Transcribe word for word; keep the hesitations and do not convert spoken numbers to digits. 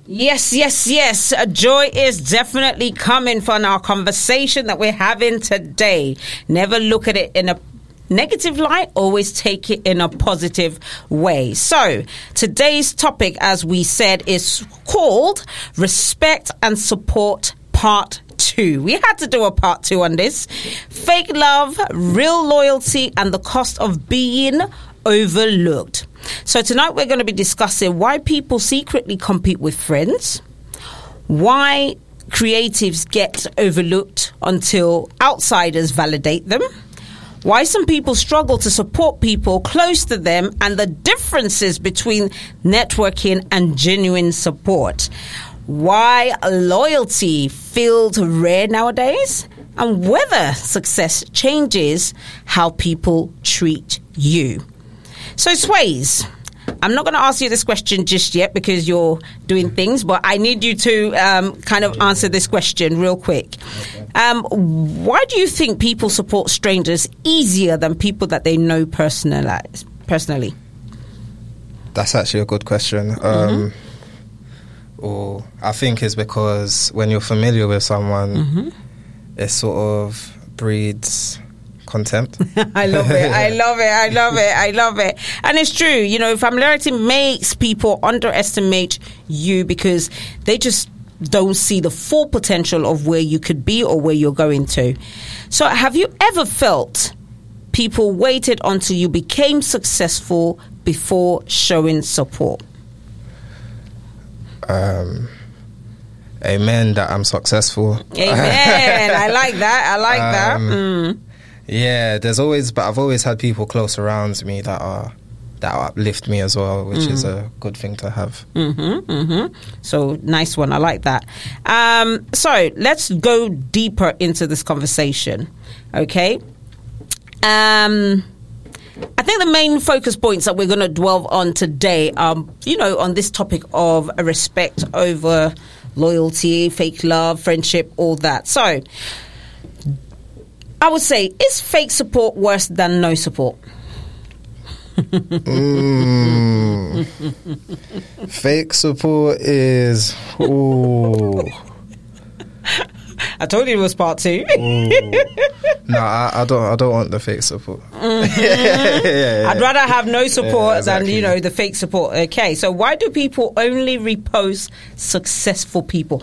Yes, yes, yes. Joy is definitely coming from our conversation that we're having today. Never look at it in a negative light, always take it in a positive way. So today's topic, as we said, is called Respect and Support Part Two. We had to do a part two on this. Fake love, real loyalty, and the cost of being overlooked. So tonight we're going to be discussing why people secretly compete with friends, why creatives get overlooked until outsiders validate them, why some people struggle to support people close to them, and the differences between networking and genuine support, why loyalty feels rare nowadays, and whether success changes how people treat you. So, Sways, I'm not going to ask you this question just yet because you're doing things, but I need you to um, kind of answer this question real quick. Um, why do you think people support strangers easier than people that they know personally? personally? That's actually a good question. Um, mm-hmm. Or I think it's because when you're familiar with someone, mm-hmm. it sort of breeds contempt. I love it. I love it. I love it. I love it. And it's true. You know, familiarity makes people underestimate you because they just don't see the full potential of where you could be or where you're going to. So have you ever felt people waited until you became successful before showing support? Um, amen that I'm successful. Amen. I like that. I like um, that. Mm. Yeah, there's always, but I've always had people close around me that are that uplift me as well, which mm. is a good thing to have. Mm-hmm, mm-hmm. So nice one. I like that. Um, so let's go deeper into this conversation. Okay. Um, I think the main focus points that we're going to dwell on today, um, you know, on this topic of respect over loyalty, fake love, friendship, all that. So I would say, is fake support worse than no support? mm. Fake support is... Ooh. I told you it was part two. No, I, I don't. I don't want the fake support. Mm-hmm. yeah, yeah, yeah. I'd rather have no support yeah, exactly. than, you know, the fake support. Okay, so why do people only repost successful people?